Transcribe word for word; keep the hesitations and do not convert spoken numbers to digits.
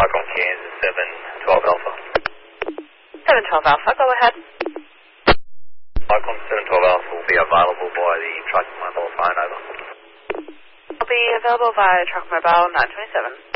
Icon Kansas seven twelve Alpha. seven twelve Alpha, go ahead. Icon seven twelve Alpha will be available by the truck mobile phone, over. I'll be available via truck mobile nine twenty-seven.